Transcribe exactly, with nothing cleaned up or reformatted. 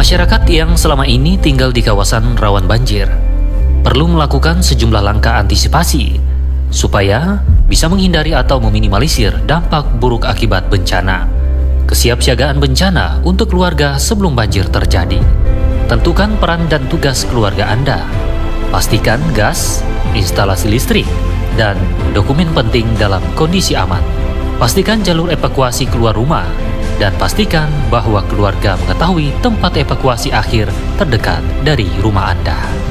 Masyarakat yang selama ini tinggal di kawasan rawan banjir perlu melakukan sejumlah langkah antisipasi supaya bisa menghindari atau meminimalisir dampak buruk akibat bencana. Kesiapsiagaan bencana untuk keluarga sebelum banjir terjadi. Tentukan peran dan tugas keluarga Anda. Pastikan gas, instalasi listrik, dan dokumen penting dalam kondisi aman. Pastikan jalur evakuasi keluar rumah, dan pastikan bahwa keluarga mengetahui tempat evakuasi akhir terdekat dari rumah Anda.